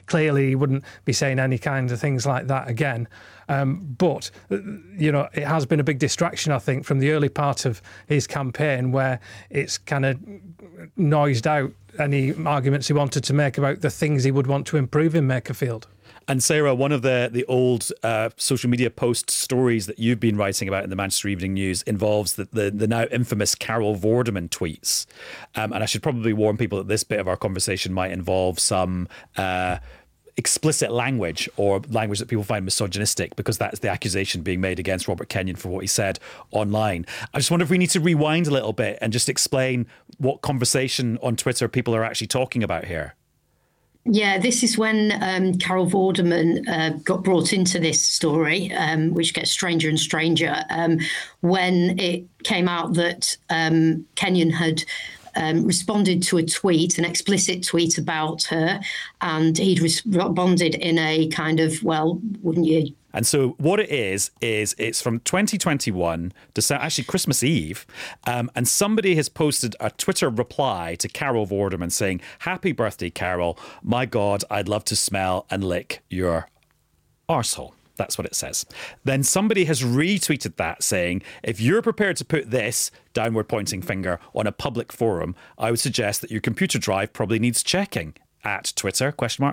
clearly he wouldn't be saying any kind of things like that again. But, it has been a big distraction, I think, from the early part of his campaign, where it's kind of noised out any arguments he wanted to make about the things he would want to improve in Makerfield. And Sarah, one of the old social media post stories that you've been writing about in the Manchester Evening News involves the now infamous Carol Vorderman tweets. And I should probably warn people that this bit of our conversation might involve some explicit language, or language that people find misogynistic, because that's the accusation being made against Robert Kenyon for what he said online. I just wonder if we need to rewind a little bit and just explain what conversation on Twitter people are actually talking about here. Yeah, this is when Carol Vorderman got brought into this story, which gets stranger and stranger, when it came out that Kenyon had responded to a tweet, an explicit tweet about her, and he'd responded in a kind of, well, wouldn't you? And so what it is it's from 2021, actually Christmas Eve, and somebody has posted a Twitter reply to Carol Vorderman saying, "Happy birthday, Carol. My God, I'd love to smell and lick your arsehole." That's what it says. Then somebody has retweeted that saying, "If you're prepared to put this," downward pointing finger, "on a public forum, I would suggest that your computer drive probably needs checking. At Twitter, ?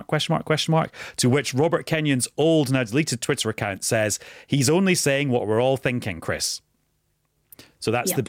To which Robert Kenyon's old, now deleted Twitter account says, "He's only saying what we're all thinking, Chris." So that's the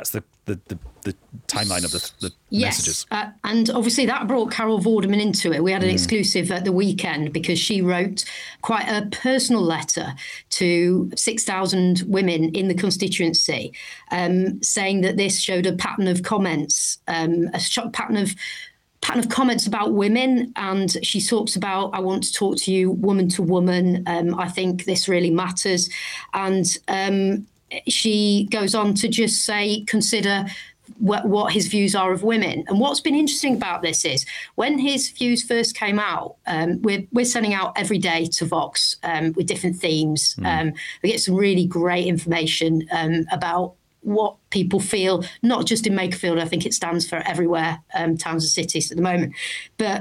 timeline of the messages. And obviously that brought Carol Vorderman into it. We had an exclusive at the weekend because she wrote quite a personal letter to 6,000 women in the constituency, saying that this showed a pattern of comments, pattern of comments about women. And she talks about, "I want to talk to you woman to woman. I think this really matters." And she goes on to just say, consider what his views are of women. And what's been interesting about this is when his views first came out, we're sending out every day to Vox with different themes. We get some really great information about what people feel, not just in Makerfield. I think it stands for everywhere, towns and cities at the moment. But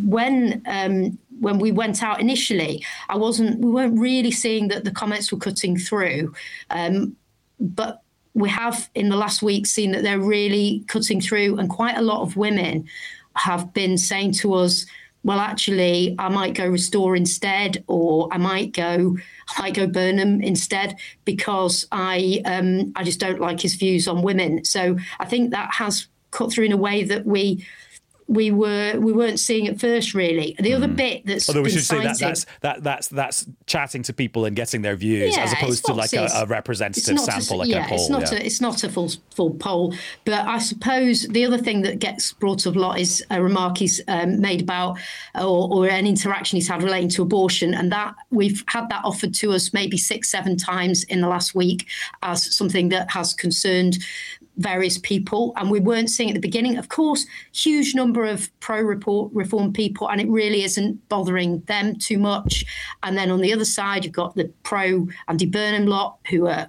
when we went out initially, we weren't really seeing that the comments were cutting through. But we have in the last week seen that they're really cutting through, and quite a lot of women have been saying to us, "Well, actually, I might go Restore instead, or I might go Burnham instead, because I just don't like his views on women." So I think that has cut through in a way that we weren't seeing at first, really. The other bit that's, although we should say that's chatting to people and getting their views, as opposed to like a representative sample, like a poll. It's not a full poll. But I suppose the other thing that gets brought up a lot is a remark he's made about, or an interaction he's had relating to abortion, and that we've had that offered to us maybe 6-7 times in the last week as something that has concerned various people, and we weren't seeing at the beginning. Of course, huge number of pro-reform people, and it really isn't bothering them too much. And then on the other side, you've got the pro-Andy Burnham lot who are